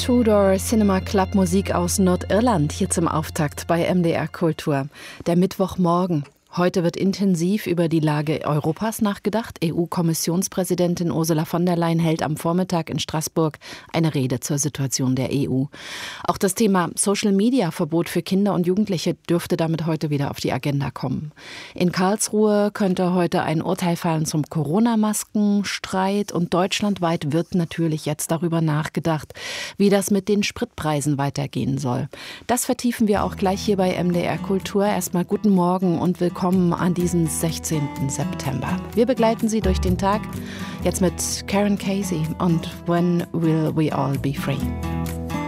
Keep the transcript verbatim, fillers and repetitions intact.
Tudor Cinema Club Musik aus Nordirland hier zum Auftakt bei M D R Kultur. Der Mittwochmorgen. Heute wird intensiv über die Lage Europas nachgedacht. E U-Kommissionspräsidentin Ursula von der Leyen hält am Vormittag in Straßburg eine Rede zur Situation der E U. Auch das Thema Social-Media-Verbot für Kinder und Jugendliche dürfte damit heute wieder auf die Agenda kommen. In Karlsruhe könnte heute ein Urteil fallen zum Corona-Maskenstreit und deutschlandweit wird natürlich jetzt darüber nachgedacht, wie das mit den Spritpreisen weitergehen soll. Das vertiefen wir auch gleich hier bei M D R Kultur. Erstmal guten Morgen und willkommen an diesem sechzehnten September. Wir begleiten Sie durch den Tag, jetzt mit Karen Casey und When Will We All Be Free?